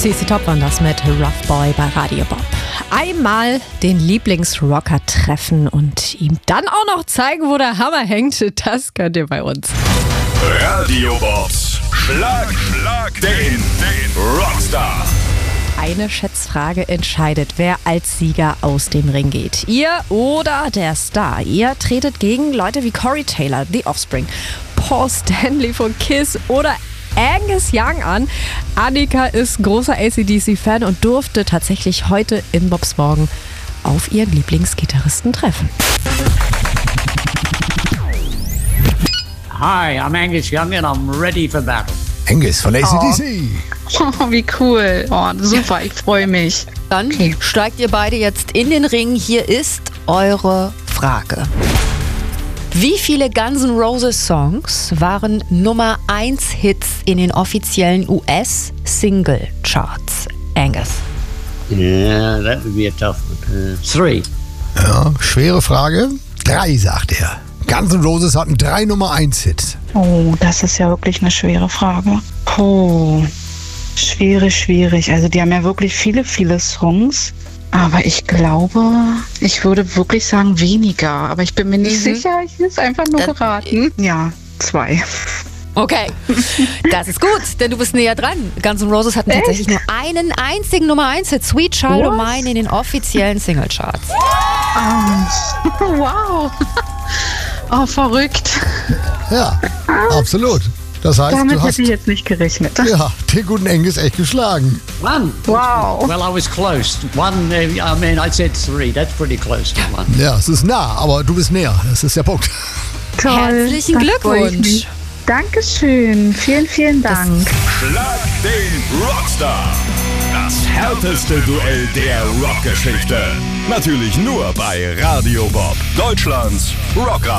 CC Top waren das mit Rough Boy bei Radio Bob. Einmal den Lieblingsrocker treffen und ihm dann auch noch zeigen, wo der Hammer hängt, das könnt ihr bei uns. Radio Bobs Schlag den Rockstar. Eine Schätzfrage entscheidet, wer als Sieger aus dem Ring geht. Ihr oder der Star. Ihr tretet gegen Leute wie Corey Taylor, The Offspring, Paul Stanley von Kiss oder Angus Young an. Annika ist großer AC/DC-Fan und durfte tatsächlich heute in Bobs Morgen auf ihren Lieblingsgitarristen treffen. Hi, I'm Angus Young and I'm ready for battle. Angus von AC/DC. Oh, wie cool. Oh, super, ich freue mich. Dann steigt ihr beide jetzt in den Ring. Hier ist eure Frage. Wie viele Guns N' Roses Songs waren Nummer 1 Hits in den offiziellen US-Single-Charts? Angus. Yeah, that would be a tough one. 3. Ja, schwere Frage. 3, sagt er. Guns N' Roses hatten 3 Nummer 1 Hits. Oh, das ist ja wirklich eine schwere Frage. Oh, schwierig. Also die haben ja wirklich viele Songs. Aber ich glaube, ich würde wirklich sagen weniger. Aber ich bin mir nicht sicher. Ich will es einfach nur geraten. Ja, 2. Okay, das ist gut, denn du bist näher dran. Guns N' Roses hatten tatsächlich nur einen einzigen Nummer 1 Hit, Sweet Child O' Mine, in den offiziellen Singlecharts. Wow. Oh, verrückt. Ja, absolut. Das heißt, Damit du hast hätte ich jetzt nicht gerechnet. den guten Angus echt geschlagen. 1. Wow. Well, I was close. 1, I said 3. That's pretty close to 1. Ja, es ist nah, aber du bist näher. Das ist der Punkt. Toll. Herzlichen da freu ich Glückwunsch. mich. Dankeschön. Vielen Dank. Schlag den Rockstar. Das härteste Duell der Rockgeschichte. Natürlich nur bei Radio Bob, Deutschlands Rocker.